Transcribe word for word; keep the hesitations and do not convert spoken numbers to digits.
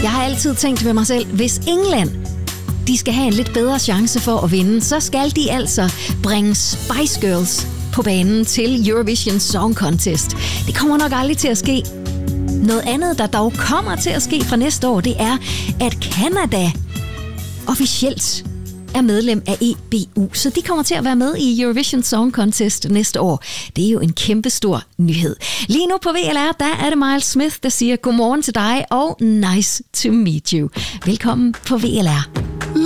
Jeg har altid tænkt ved mig selv, hvis England de skal have en lidt bedre chance for at vinde, så skal de altså bringe Spice Girls på banen til Eurovision Song Contest. Det kommer nok aldrig til at ske. Noget andet, der dog kommer til at ske fra næste år, det er, at Canada officielt er medlem af E B U, så de kommer til at være med i Eurovision Song Contest næste år. Det er jo en kæmpe stor nyhed. Lige nu på V L R, der er det Miles Smith, der siger godmorgen til dig, og nice to meet you. Velkommen på V L R.